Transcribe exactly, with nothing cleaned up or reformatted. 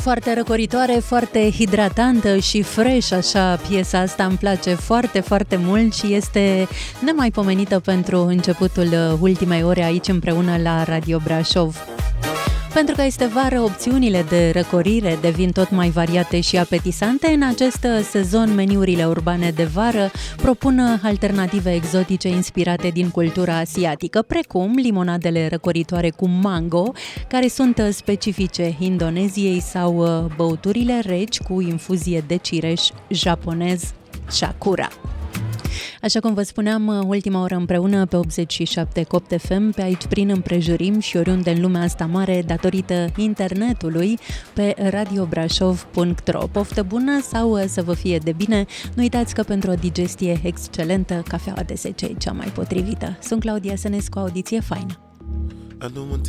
Foarte răcoritoare, foarte hidratantă și fresh, așa, piesa asta îmi place foarte, foarte mult și este nemaipomenită pentru începutul ultimei ore aici împreună la Radio Brașov. Pentru că este vară, opțiunile de răcorire devin tot mai variate și apetisante. În acest sezon, meniurile urbane de vară propun alternative exotice inspirate din cultura asiatică, precum limonadele răcoritoare cu mango, care sunt specifice Indoneziei, sau băuturile reci cu infuzie de cireș japonez Sakura. Așa cum vă spuneam, ultima oră împreună pe optzeci și șapte Copt F M, pe aici prin împrejurim și oriunde în lumea asta mare, datorită internetului, pe radio brașov punct ro. Poftă bună sau să vă fie de bine! Nu uitați că pentru o digestie excelentă, cafeaua de sece e cea mai potrivită. Sunt Claudia Sănescu, audiție faină!